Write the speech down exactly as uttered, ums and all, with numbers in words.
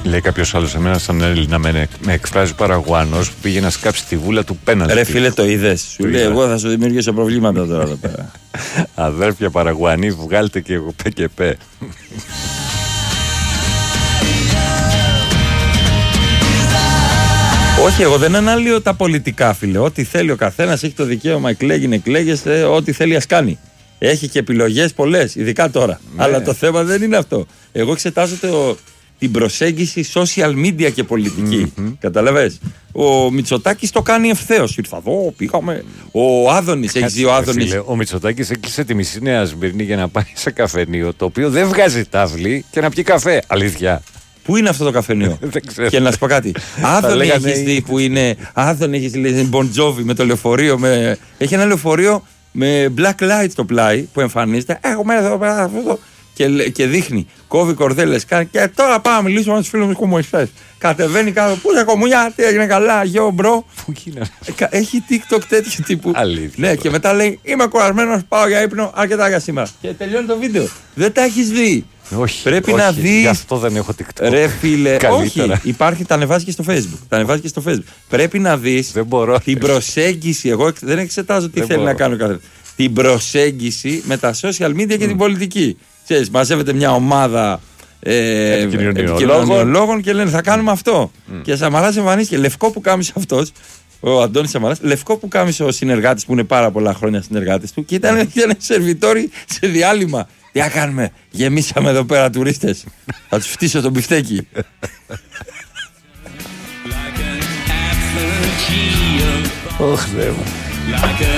Λέει κάποιος άλλος, εμένα σαν Έλληνα με, με εκφράζει παραγουάνος που πήγε να σκάψει τη βούλα του πέναλτι. Ρε φίλε, το είδες. Σου λέει, εγώ θα σου δημιουργήσω προβλήματα τώρα εδώ πέρα. Αδέρφια παραγουανή, βγάλτε και εγώ πέ και πέ. Όχι, εγώ δεν αναλύω τα πολιτικά, φίλε. Ό,τι θέλει ο καθένας, έχει το δικαίωμα, εκλέγει, εκλέγεστε, ό,τι θέλει ας κάνει. Έχει και επιλογές πολλές, ειδικά τώρα. Ναι. Αλλά το θέμα δεν είναι αυτό. Εγώ εξετάζω το, την προσέγγιση social media και πολιτική. Mm-hmm. Καταλαβες. Ο Μητσοτάκης το κάνει ευθέως. Ήρθα εδώ, πήγαμε. Ο Άδωνης, έχει δει ο Άδωνης. Ο Μητσοτάκης έκλεισε τη μισή Νέα Σμύρνη για να πάει σε καφενείο, το οποίο δεν βγάζει τάβλη και να πιει καφέ. Αλήθεια. Πού είναι αυτό το καφενείο? Δεν ξέρω. Και να σου πω κάτι. Άδων έχεις δει που είναι. Άδων έχεις δει Bon Jovi με το λεωφορείο. Με... Έχει ένα λεωφορείο με black light στο πλάι που εμφανίζεται. Έχω μέσα εδώ πέρα αυτό. Και, και δείχνει. Κόβει κορδέλες. Και τώρα πάμε να μιλήσουμε με τους φίλους μου κομμουνιστές. Κατεβαίνει κάτω. Πού είναι κομμουνιά, τι έγινε καλά, γιο μπρο. Πού είναι? Έχει TikTok τέτοιο τύπου. Αλήθεια. Ναι, και μετά λέει: είμαι κουρασμένος, πάω για ύπνο, αρκετά για σήμερα. Και τελειώνει το βίντεο. Δεν τα έχεις δει. Όχι, πρέπει όχι, να δεις. Γι' αυτό δεν έχω TikTok. Ρε φίλε, όχι. Υπάρχει, τα ανεβάζει και στο Facebook. Τα ανεβάζει και στο Facebook. Πρέπει να δεις την προσέγγιση. Εγώ δεν εξετάζω τι δεν θέλει μπορώ. να κάνει ο καθένας. Την προσέγγιση με τα social media και mm. την πολιτική. Ξέρεις, μαζεύεται μια ομάδα ε, επικοινωνιολόγων και λένε θα κάνουμε αυτό. Mm. Και Σαμαράς εμφανίστηκε. Λευκό που κάμισε αυτός, ο Αντώνης Σαμαράς, λευκό που κάμισε ο συνεργάτης που είναι πάρα πολλά χρόνια συνεργάτης του και ήταν mm. ένα σερβιτόρι σε διάλειμμα. Τι να κάνουμε, γεμίσαμε εδώ πέρα τουρίστες. Θα τους φτύσω τον μπιφτέκι. Ωχ, Θεέ μου.